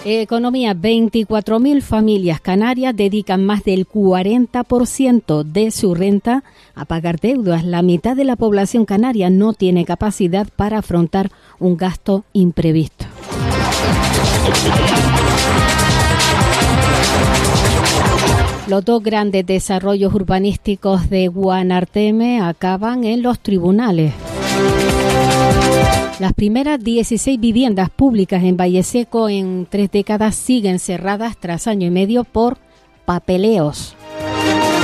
Economía, 24.000 familias canarias dedican más del 40% de su renta a pagar deudas. La mitad de la población canaria no tiene capacidad para afrontar un gasto imprevisto. Los dos grandes desarrollos urbanísticos de Guanarteme acaban en los tribunales. Las primeras 16 viviendas públicas en Valleseco en 3 décadas siguen cerradas tras año y medio por papeleos.